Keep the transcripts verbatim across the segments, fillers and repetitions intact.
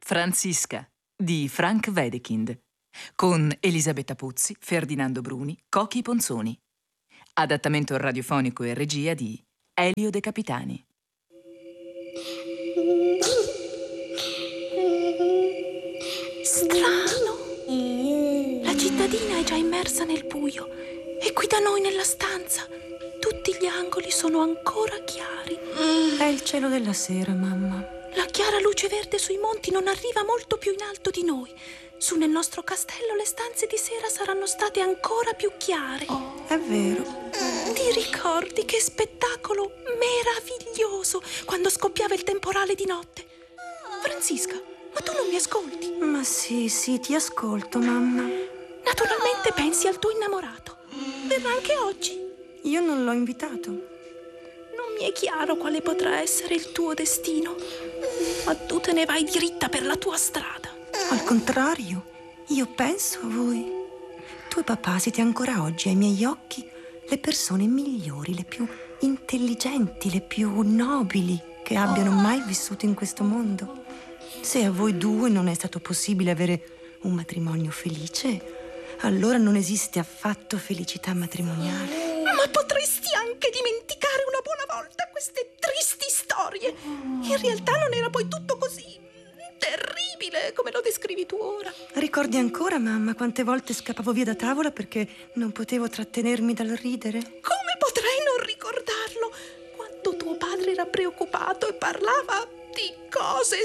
Franziska di Frank Wedekind, con Elisabetta Puzzi, Ferdinando Bruni, Cochi Ponzoni. Adattamento radiofonico e regia di Elio De Capitani. Strano. La cittadina è già immersa nel buio e qui da noi nella stanza tutti gli angoli sono ancora chiari. È il cielo della sera, mamma. La chiara luce verde sui monti non arriva molto più in alto di noi. Su nel nostro castello le stanze di sera saranno state ancora più chiare. Oh, è vero. Ti ricordi che spettacolo meraviglioso quando scoppiava il temporale di notte? Franziska, ma tu non mi ascolti? Ma sì, sì, ti ascolto, mamma. Naturalmente pensi al tuo innamorato. Verrà anche oggi. Io non l'ho invitato. Non mi è chiaro quale potrà essere il tuo destino, ma tu te ne vai diritta per la tua strada. Al contrario, io penso a voi. Tu e papà siete ancora oggi ai miei occhi le persone migliori, le più intelligenti, le più nobili che abbiano mai vissuto in questo mondo. Se a voi due non è stato possibile avere un matrimonio felice, allora non esiste affatto felicità matrimoniale. Ma potresti anche dimenticare una buona volta queste tristi storie. In realtà non era poi tutto così terribile come lo descrivi tu ora. Ricordi ancora, mamma, quante volte scappavo via da tavola perché non potevo trattenermi dal ridere? Come potrei non ricordarlo? Quando tuo padre era preoccupato e parlava di cose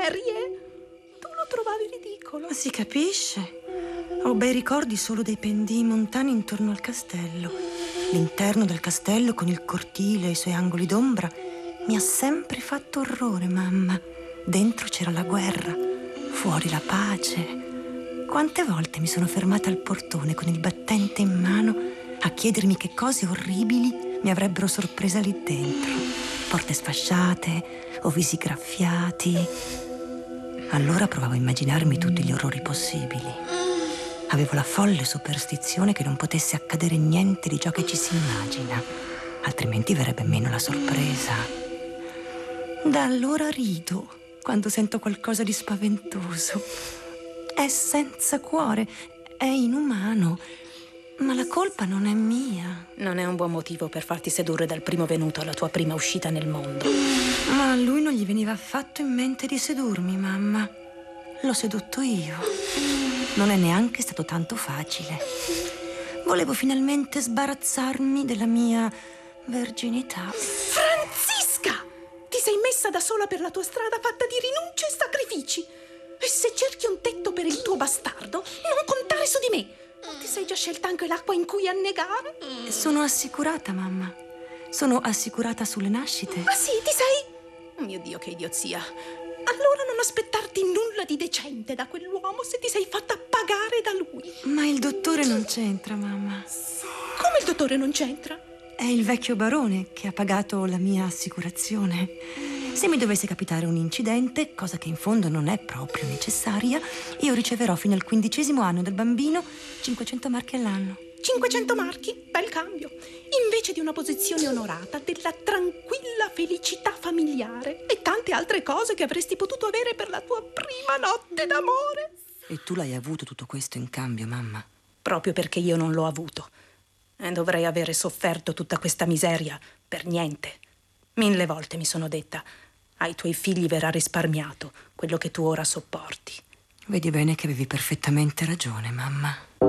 serie, tu lo trovavi ridicolo. Si capisce. Ho bei ricordi solo dei pendii montani intorno al castello. L'interno del castello con il cortile e i suoi angoli d'ombra mi ha sempre fatto orrore, mamma. Dentro c'era la guerra, fuori la pace. Quante volte mi sono fermata al portone con il battente in mano a chiedermi che cose orribili mi avrebbero sorpresa lì dentro. Porte sfasciate o visi graffiati. Allora provavo a immaginarmi tutti gli orrori possibili. Avevo la folle superstizione che non potesse accadere niente di ciò che ci si immagina, altrimenti verrebbe meno la sorpresa. Da allora rido quando sento qualcosa di spaventoso. È senza cuore, è inumano, ma la colpa non è mia. Non è un buon motivo per farti sedurre dal primo venuto alla tua prima uscita nel mondo. Ma a lui non gli veniva affatto in mente di sedurmi, mamma. L'ho sedotto io. Non è neanche stato tanto facile. Volevo finalmente sbarazzarmi della mia verginità. Franziska! Ti sei messa da sola per la tua strada fatta di rinunce e sacrifici. E se cerchi un tetto per il tuo bastardo, non contare su di me. Ti sei già scelta anche l'acqua in cui annegare? Sono assicurata, mamma. Sono assicurata sulle nascite. Ah sì, ti sei... Mio Dio, che idiozia. Allora non aspettarti nulla di decente da quell'uomo se ti sei fatta pagare da lui. Ma il dottore non c'entra, mamma. Come il dottore non c'entra? È il vecchio barone che ha pagato la mia assicurazione. Se mi dovesse capitare un incidente, cosa che in fondo non è proprio necessaria, io riceverò fino al quindicesimo anno del bambino cinquecento marchi all'anno. cinquecento marchi? Bel cambio. Invece di una posizione onorata, della tranquilla felicità familiare e tante altre cose che avresti potuto avere per la tua prima notte d'amore. E tu l'hai avuto tutto questo in cambio, mamma? Proprio perché io non l'ho avuto. E dovrei avere sofferto tutta questa miseria per niente. Mille volte mi sono detta: ai tuoi figli verrà risparmiato quello che tu ora sopporti. Vedi bene che avevi perfettamente ragione, mamma.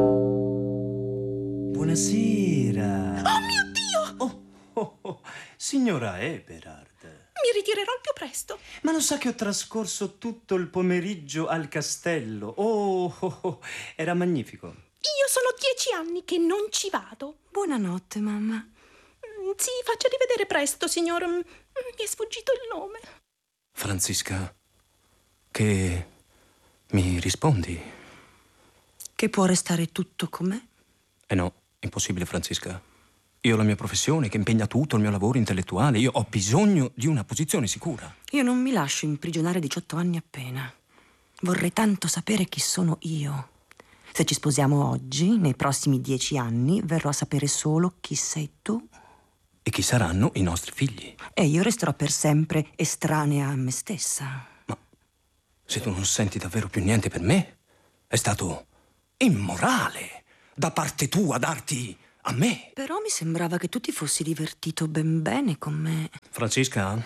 Buonasera. Oh mio Dio! Oh, oh, oh. Signora Eberhard. Mi ritirerò al più presto. Ma lo sa che ho trascorso tutto il pomeriggio al castello? Oh, oh, oh. Era magnifico. Io sono dieci anni che non ci vado. Buonanotte, mamma. Si faccia rivedere presto, signor... Mi è sfuggito il nome. Franziska, che mi rispondi? Che può restare tutto com'è? Eh no, impossibile, Franziska. Io ho la mia professione che impegna tutto il mio lavoro intellettuale. Io ho bisogno di una posizione sicura. Io non mi lascio imprigionare a diciotto anni appena. Vorrei tanto sapere chi sono io. Se ci sposiamo oggi, nei prossimi dieci anni, verrò a sapere solo chi sei tu. E chi saranno i nostri figli. E io resterò per sempre estranea a me stessa. Ma Se tu non senti davvero più niente per me, è stato immorale da parte tua darti a me. Però mi sembrava che tu ti fossi divertito ben bene con me. Francisca,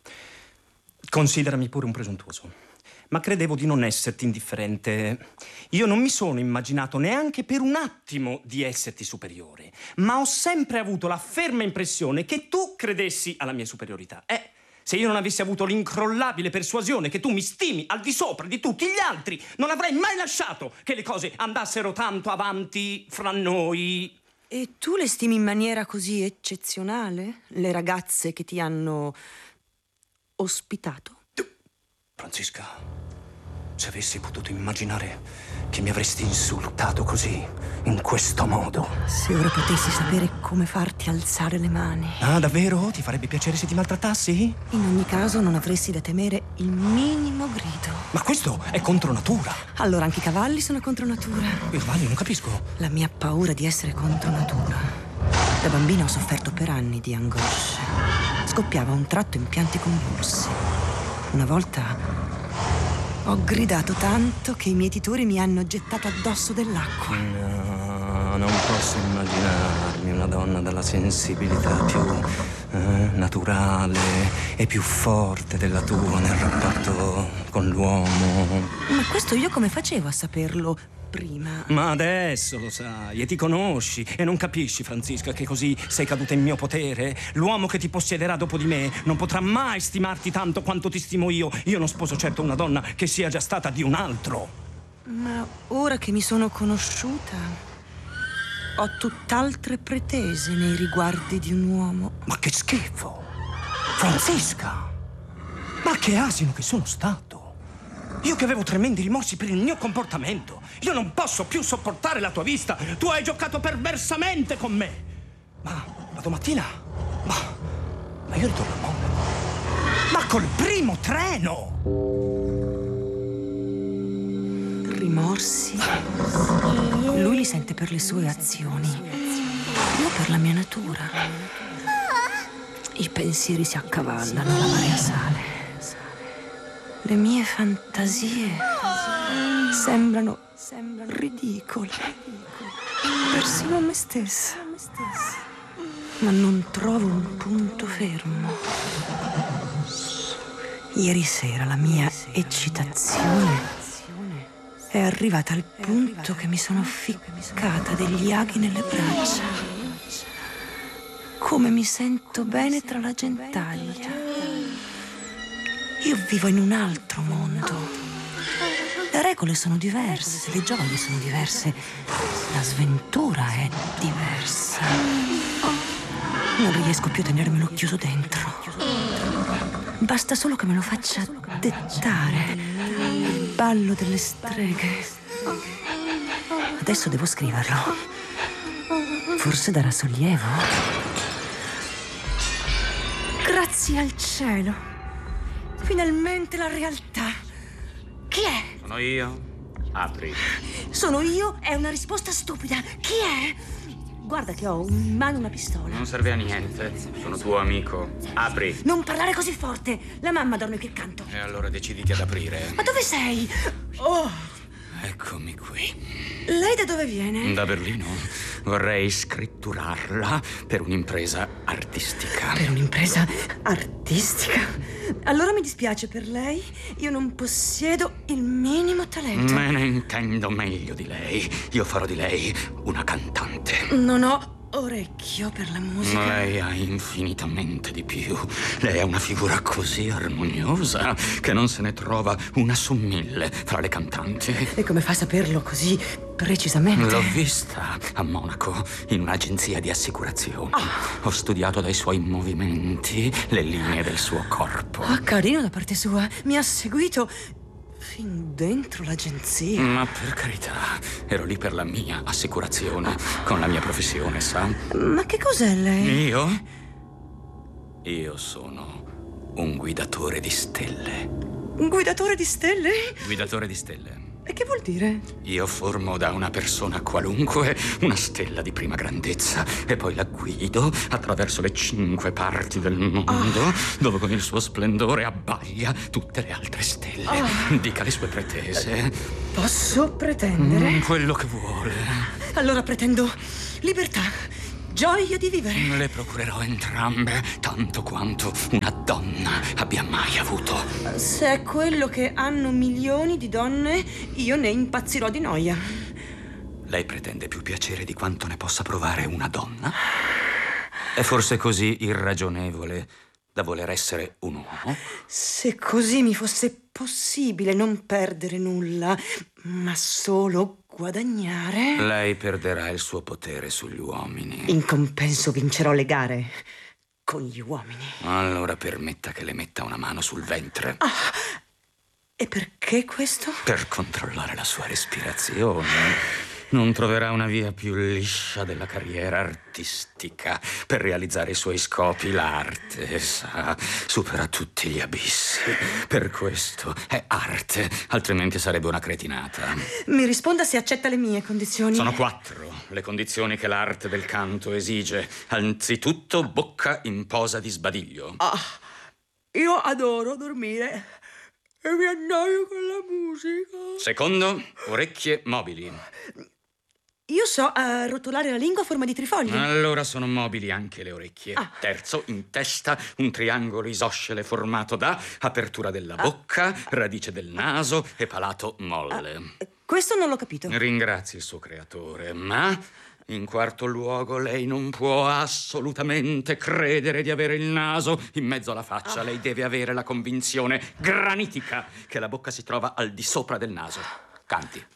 considerami pure un presuntuoso, ma credevo di non esserti indifferente. Io non mi sono immaginato neanche per un attimo di esserti superiore, ma ho sempre avuto la ferma impressione che tu credessi alla mia superiorità. Eh, se io non avessi avuto l'incrollabile persuasione che tu mi stimi al di sopra di tutti gli altri, non avrei mai lasciato che le cose andassero tanto avanti fra noi. E tu le stimi in maniera così eccezionale? Le ragazze che ti hanno ospitato? Francisca, se avessi potuto immaginare che mi avresti insultato così, in questo modo. Se ora potessi sapere come farti alzare le mani. Ah, davvero? Ti farebbe piacere se ti maltrattassi? In ogni caso non avresti da temere il minimo grido. Ma questo è contro natura. Allora anche i cavalli sono contro natura. I cavalli, non capisco. La mia paura di essere contro natura. Da bambina ho sofferto per anni di angosce. Scoppiava a un tratto in pianti convulsi. Una volta ho gridato tanto che i mietitori mi hanno gettato addosso dell'acqua. No, non posso immaginarmi una donna dalla sensibilità più eh, naturale e più forte della tua nel rapporto con l'uomo. Ma questo io come facevo a saperlo prima? Ma adesso lo sai e ti conosci e non capisci, Francisca, che così sei caduta in mio potere? L'uomo che ti possiederà dopo di me non potrà mai stimarti tanto quanto ti stimo io. Io non sposo certo una donna che sia già stata di un altro. Ma ora che mi sono conosciuta, ho tutt'altre pretese nei riguardi di un uomo. Ma che schifo! Francisca! Ma che asino che sono stato! Io che avevo tremendi rimorsi per il mio comportamento. Io non posso più sopportare la tua vista. Tu hai giocato perversamente con me. Ma la domattina? Ma, ma io ritorno a Monaco. Ma col primo treno! Rimorsi? Lui li sente per le sue azioni. Io per la mia natura. I pensieri si accavallano, la marea sale. Le mie fantasie sembrano ridicole, persino a me stessa. Ma non trovo un punto fermo. Ieri sera la mia eccitazione è arrivata al punto che mi sono ficcata degli aghi nelle braccia. Come mi sento bene tra la gentaglia. Io vivo in un altro mondo. Le regole sono diverse, le gioie sono diverse, la sventura è diversa. Non riesco più a tenermelo chiuso dentro. Basta solo che me lo faccia dettare. Il ballo delle streghe. Adesso devo scriverlo. Forse darà sollievo. Grazie al cielo. Finalmente la realtà. Chi è? Sono io. Apri. Sono io? È una risposta stupida. Chi è? Guarda che ho in mano una pistola. Non serve a niente. Sono tuo amico. Apri. Non parlare così forte. La mamma dorme qui accanto. E allora deciditi ad aprire. Ma dove sei? Oh! Eccomi qui. Lei da dove viene? Da Berlino. Vorrei scritturarla per un'impresa artistica. Per un'impresa artistica? Allora mi dispiace per lei. Io non possiedo il minimo talento. Me ne intendo meglio di lei. Io farò di lei una cantante. Non ho orecchio per la musica. Lei ha infinitamente di più. Lei è una figura così armoniosa che non se ne trova una su mille fra le cantanti. E come fa a saperlo così precisamente? L'ho vista a Monaco in un'agenzia di assicurazioni. Ah. Ho studiato dai suoi movimenti le linee del suo corpo. Ah, carino da parte sua. Mi ha seguito fin dentro l'agenzia. Ma per carità, ero lì per la mia assicurazione, con la mia professione, sa? Ma che cos'è lei? Io? Io sono un guidatore di stelle. Un guidatore di stelle? Guidatore di stelle. E che vuol dire? Io formo da una persona qualunque una stella di prima grandezza e poi la guido attraverso le cinque parti del mondo, oh. dove con il suo splendore abbaglia tutte le altre stelle. Oh. Dica le sue pretese. Posso pretendere? Mm, quello che vuole. Allora pretendo libertà, gioia di vivere. Le procurerò entrambe, tanto quanto una donna abbia mai avuto. Se è quello che hanno milioni di donne, io ne impazzirò di noia. Lei pretende più piacere di quanto ne possa provare una donna? È forse così irragionevole da voler essere un uomo? Se così mi fosse possibile non perdere nulla, ma solo guadagnare. Lei perderà il suo potere sugli uomini. In compenso vincerò le gare con gli uomini. Allora permetta che le metta una mano sul ventre. Ah, e perché questo? Per controllare la sua respirazione. Non troverà una via più liscia della carriera artistica. Per realizzare i suoi scopi l'arte, sa, supera tutti gli abissi. Per questo è arte, altrimenti sarebbe una cretinata. Mi risponda se accetta le mie condizioni. Sono quattro le condizioni che l'arte del canto esige. Anzitutto bocca in posa di sbadiglio. Ah, io adoro dormire e mi annoio con la musica. Secondo, orecchie mobili. Io so uh, rotolare la lingua a forma di trifogli. Allora sono mobili anche le orecchie. Ah. Terzo, in testa un triangolo isoscele formato da apertura della bocca, ah. radice del naso e palato molle. Ah. Questo non l'ho capito. Ringrazi il suo creatore, ma in quarto luogo lei non può assolutamente credere di avere il naso in mezzo alla faccia. Ah. Lei deve avere la convinzione granitica che la bocca si trova al di sopra del naso. Canti.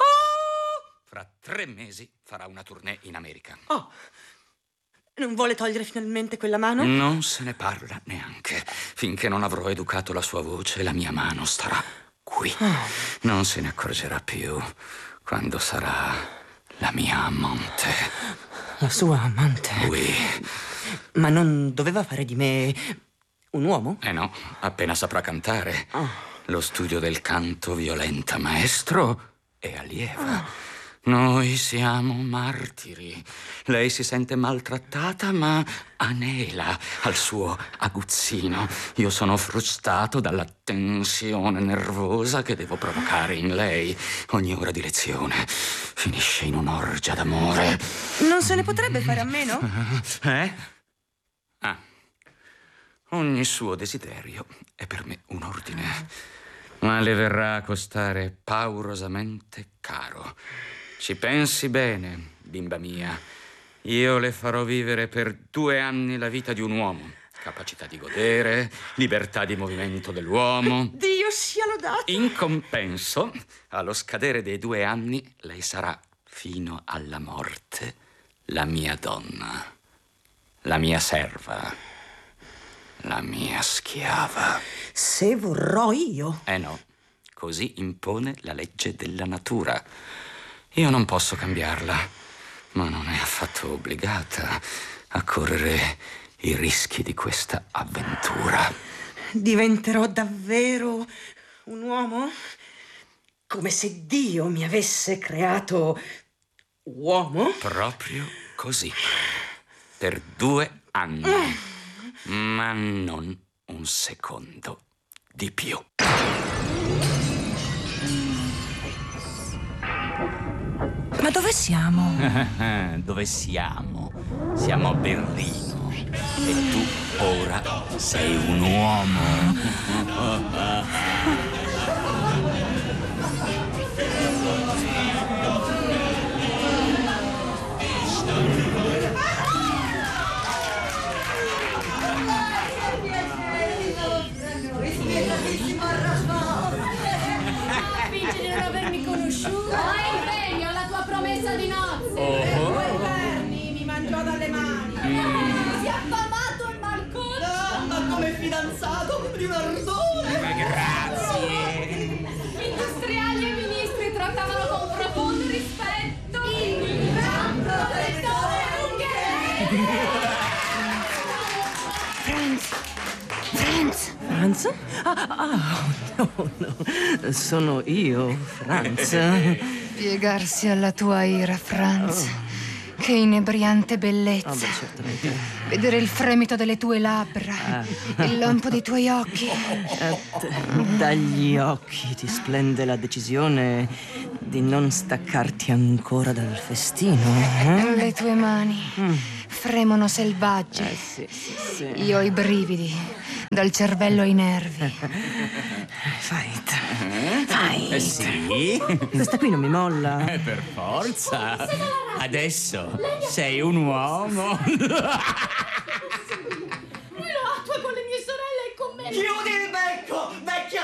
Fra tre mesi farà una tournée in America. Oh, non vuole togliere finalmente quella mano? Non se ne parla neanche. Finché non avrò educato la sua voce, la mia mano starà qui. Oh. Non se ne accorgerà più quando sarà la mia amante. La sua amante? Oui. Ma non doveva fare di me un uomo? Eh no, appena saprà cantare. Oh. Lo studio del canto violenta maestro e allieva. Oh. Noi siamo martiri. Lei si sente maltrattata, ma anela al suo aguzzino. Io sono frustato dalla tensione nervosa che devo provocare in lei. Ogni ora di lezione finisce in un'orgia d'amore. Non se ne potrebbe fare a meno? Eh? Ah. Ogni suo desiderio è per me un ordine, ma le verrà a costare paurosamente caro. Ci pensi bene, bimba mia. Io le farò vivere per due anni la vita di un uomo. Capacità di godere, libertà di movimento dell'uomo. Dio sia lodato! In compenso, allo scadere dei due anni, lei sarà, fino alla morte, la mia donna, la mia serva, la mia schiava. Se vorrò io? Eh no, così impone la legge della natura. Io non posso cambiarla, ma non è affatto obbligata a correre i rischi di questa avventura. Diventerò davvero un uomo? Come se Dio mi avesse creato uomo? Proprio così. Per due anni. Ma non un secondo di più. Ma dove siamo? Dove siamo? Siamo a Berlino. E tu ora sei un uomo. Fingi di non avermi conosciuto. Hai impegno alla tua promessa di nozze. Oh. Due verni mi mangiò dalle mani. Mm. Si è affamato il malconcio. Ah, ma come fidanzato di un ardore. Ma grazie. Ah, ah, no, no, sono io, Franz. Piegarsi alla tua ira, Franz. Oh. Che inebriante bellezza. Oh, beh, certamente. Vedere il fremito delle tue labbra, ah. il lampo dei tuoi occhi. Eh, dagli occhi ti splende la decisione di non staccarti ancora dal festino. Eh? Le tue mani mm. fremono selvagge. Eh, sì, sì, sì. Io ho i brividi. Dal cervello ai nervi. Fight. Fight. Eh sì? Questa qui non mi molla. Eh, per forza. Adesso sei un uomo. Lui lo attua con le mie sorelle e con me. Chiudi il becco, vecchia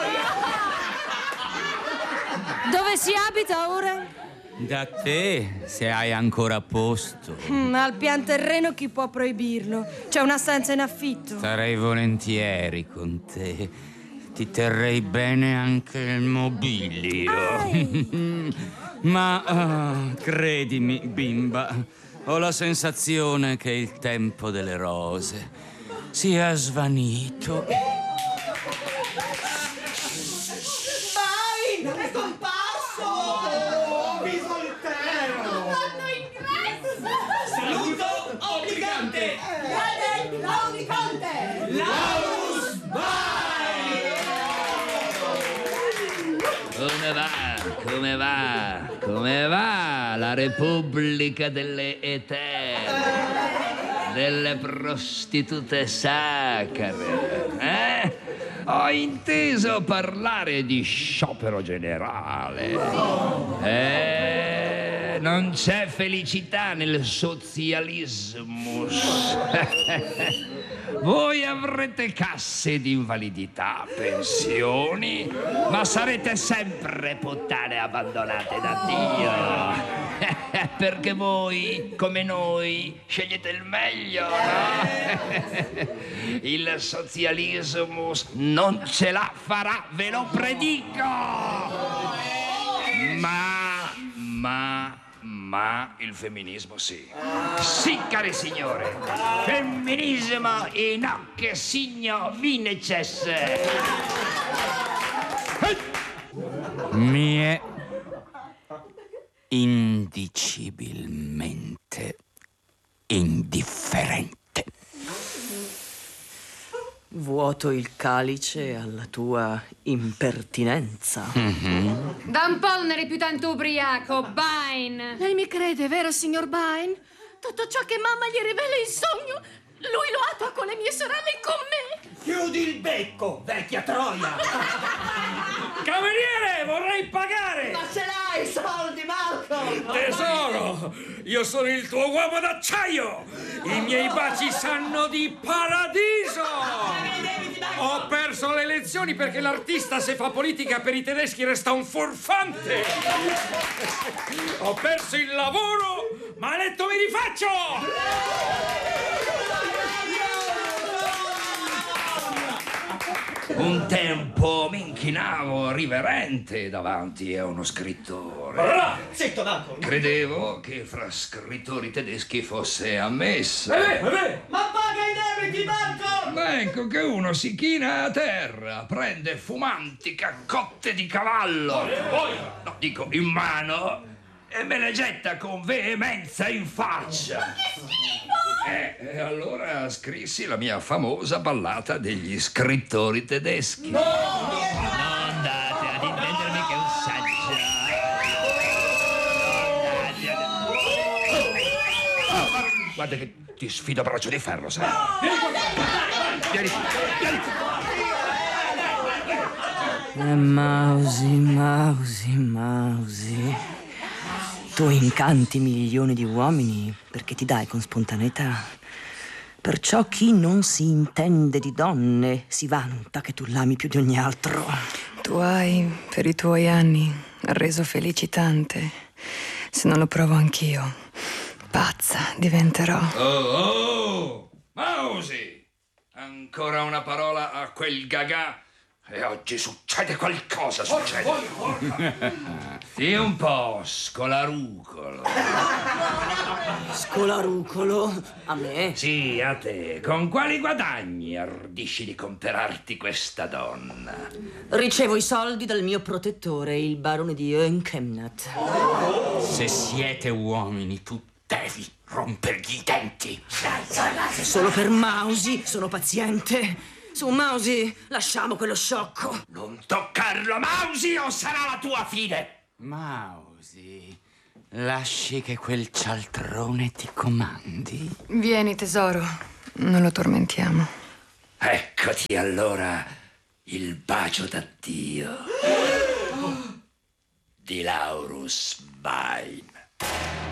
troia! Dove si abita ora? Da te, se hai ancora posto. Mm, al pian terreno chi può proibirlo? C'è una stanza in affitto. Starei volentieri con te. Ti terrei bene anche il mobilio. Ma uh, credimi, bimba, ho la sensazione che il tempo delle rose sia svanito. Vai! Non è scomparso! Saluto obbligante! Grande Laudicante! Laus vai! Come va? Come va? Come va la Repubblica delle Eterne? Delle prostitute sacre? Eh? Ho inteso parlare di sciopero generale. Eh, non c'è felicità nel socialismo. Voi avrete casse di invalidità, pensioni, ma sarete sempre puttane abbandonate da Dio. Perché voi, come noi, scegliete il meglio, no? Il socialismo non ce la farà, ve lo predico! Ma, ma, ma il femminismo sì. Sì, cari signore, femminismo in hoc signo vinces. Mi è indicibilmente indifferente. Vuoto il calice alla tua impertinenza. Mm-hmm. Da un po' non eri più tanto ubriaco, Bain. Lei mi crede, vero, signor Bain? Tutto ciò che mamma gli rivela in sogno, lui lo attua con le mie sorelle e con me. Chiudi il becco, vecchia troia! Cameriere, vorrei pagare! Ma ce l'hai i soldi, Marco! Tesoro, io sono il tuo uomo d'acciaio! I miei baci sanno di paradiso! Ho perso le elezioni perché l'artista, se fa politica per i tedeschi, resta un furfante! Ho perso il lavoro, ma eletto mi rifaccio! Un tempo mi inchinavo riverente davanti a uno scrittore. Allora, zitto, Marco! Credevo che fra scrittori tedeschi fosse ammesso. Eh, eh. Ma paga i debiti, Marco! Ecco che uno si china a terra, prende fumanti caccotte di cavallo. No, dico in mano, e me le getta con veemenza in faccia. Eh, e allora scrissi la mia famosa ballata degli scrittori tedeschi. No! Non andate ad intendermi che un saggio. Oh, guarda che ti sfido a braccio di ferro, sai? Vieni, vieni. Eh, Mausi, Mausi, Mausi. Tu incanti milioni di uomini perché ti dai con spontaneità. Perciò chi non si intende di donne si vanta che tu l'ami più di ogni altro. Tu hai, per i tuoi anni, reso felicitante. Se non lo provo anch'io, pazza diventerò. Oh, oh! Mausi! Ancora una parola a quel gagà E oggi succede qualcosa, succede. Sì, un po', scolarucolo. Scolarucolo? A me? Sì, a te. Con quali guadagni ardisci di comperarti questa donna? Ricevo i soldi dal mio protettore, il barone di Önkemnat. Se siete uomini, tu devi rompergli i denti. Solo per Mausi sono paziente. Su, Mausi, lasciamo quello sciocco. Non toccarlo, Mausi, o sarà la tua fine. Mausi, lasci che quel cialtrone ti comandi. Vieni, tesoro, non lo tormentiamo. Eccoti allora il bacio d'addio di Laurus Bain.